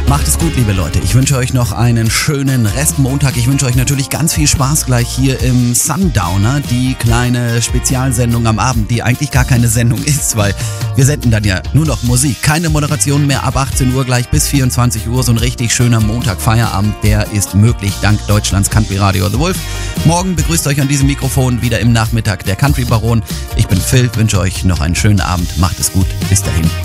Macht es gut, liebe Leute. Ich wünsche euch noch einen schönen Restmontag. Ich wünsche euch natürlich ganz viel Spaß gleich hier im Sundowner, die kleine Spezialsendung am Abend, die eigentlich gar keine Sendung ist, weil wir senden dann ja nur noch Musik. Keine Moderation mehr ab 18 Uhr gleich bis 24 Uhr. So ein richtig schöner Montag-Feierabend, der ist möglich dank Deutschlands Country Radio The Wolf. Morgen begrüßt euch an diesem Mikrofon wieder im Nachmittag der Country Baron. Ich bin Phil, wünsche euch noch einen schönen Abend. Macht es gut. Bis dahin.